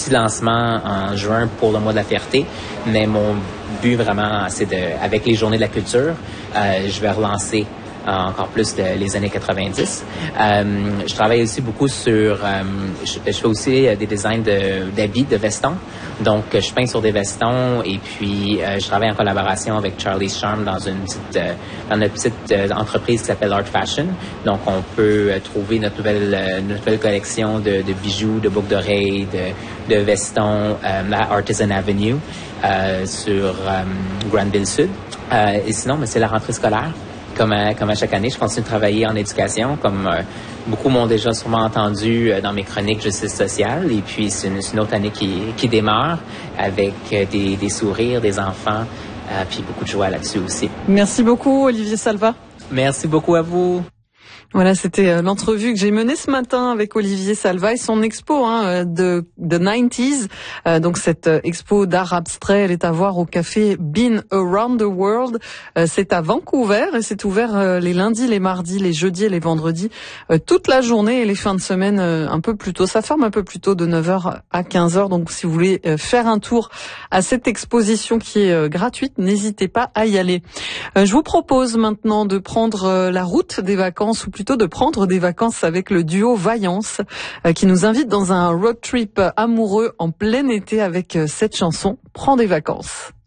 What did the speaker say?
petit lancement en juin pour le mois de la fierté, mais mon but vraiment, c'est avec les journées de la culture, je vais relancer encore plus les années 90. Je travaille aussi beaucoup sur... je fais aussi des designs d'habits, de vestons. Donc, je peins sur des vestons et puis je travaille en collaboration avec Charlie's Charm dans notre petite entreprise qui s'appelle Art Fashion. Donc, on peut trouver notre nouvelle collection de bijoux, de boucles d'oreilles, de vestons à Artisan Avenue sur Granville Sud. Et sinon, c'est la rentrée scolaire. Comme à chaque année, je continue de travailler en éducation, comme beaucoup m'ont déjà sûrement entendu dans mes chroniques justice sociale. Et puis, c'est une autre année qui démarre avec des sourires, des enfants, puis beaucoup de joie là-dessus aussi. Merci beaucoup, Olivier Salva. Merci beaucoup à vous. Voilà, c'était l'entrevue que j'ai menée ce matin avec Olivier Salva et son expo de 90s. Donc cette expo d'art abstrait, elle est à voir au café Been Around the World. C'est à Vancouver et c'est ouvert les lundis, les mardis, les jeudis et les vendredis toute la journée et les fins de semaine un peu plus tôt. Ça ferme un peu plus tôt de 9h à 15h. Donc si vous voulez faire un tour à cette exposition qui est gratuite, n'hésitez pas à y aller. Je vous propose maintenant de prendre la route des vacances ou plutôt de prendre des vacances avec le duo Vaillance qui nous invite dans un road trip amoureux en plein été avec cette chanson Prends des vacances.